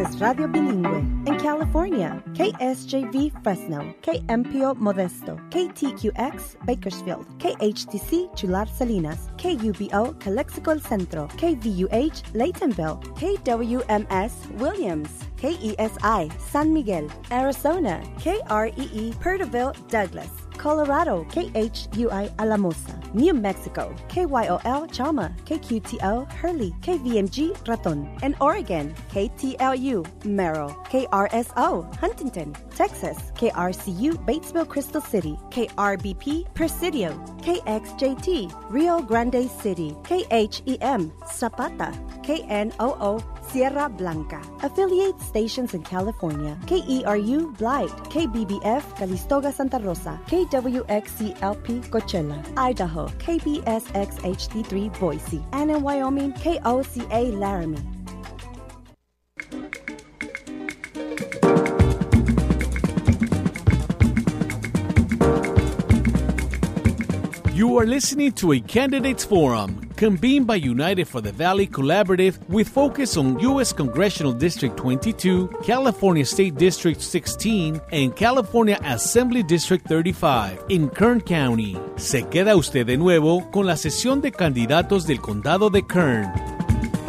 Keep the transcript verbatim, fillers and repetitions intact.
is Radio Bilingüe. In California, K S J V Fresno, K M P O Modesto, K T Q X Bakersfield, K H T C Chular Salinas, K U B O Calexico El Centro, K V U H Laytonville, K W M S Williams, K E S I San Miguel, Arizona, K R E E Perterville Douglas, Colorado, K H U I Alamosa, New Mexico, K Y O L Chalma, K Q T O Hurley, K V M G Raton, and Oregon, K T L U Merrill, K R S O Huntington, Texas, K R C U Batesville Crystal City, K R B P Presidio, K X J T Rio Grande City, K H E M Zapata, K N O O Sierra Blanca. Affiliate stations in California, K E R U Blythe, K B B F Calistoga Santa Rosa, K W X C L P Coachella, Idaho, K B S X H D three Boise, and in Wyoming, K O C A Laramie. You are listening to a Candidates Forum, convened by United for the Valley Collaborative with focus on U S Congressional District twenty-two, California State District sixteen, and California Assembly District thirty-five in Kern County. Se queda usted de nuevo con la sesión de candidatos del condado de Kern.